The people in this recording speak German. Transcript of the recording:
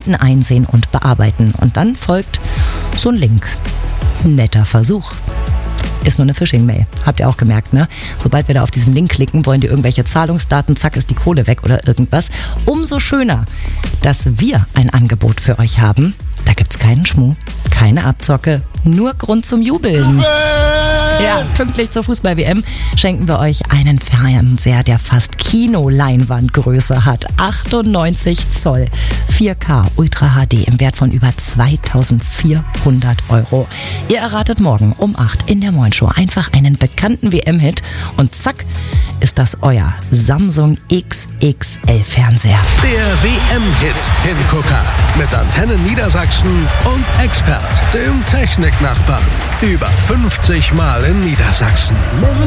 Sekunden einsehen und bearbeiten. Und dann folgt so ein Link. Netter Versuch. Ist nur eine Phishing-Mail. Habt ihr auch gemerkt, ne? Sobald wir da auf diesen Link klicken, wollen die irgendwelche Zahlungsdaten, zack, ist die Kohle weg oder irgendwas. Umso schöner, dass wir ein Angebot für euch haben. Da gibt's keinen Schmuh, keine Abzocke, nur Grund zum Jubeln. Ja, pünktlich zur Fußball-WM schenken wir euch einen Fernseher, der fast Kinoleinwandgröße hat. 98 Zoll, 4K Ultra HD im Wert von über 2.400 €. Ihr erratet morgen um 8 in der Morning Show einfach einen bekannten WM-Hit und zack, ist das euer Samsung XXL-Fernseher. Der WM-Hit-Hingucker mit Antennen Niedersachsen und Expert, dem Techniknachbarn. Über 50 Mal in Niedersachsen.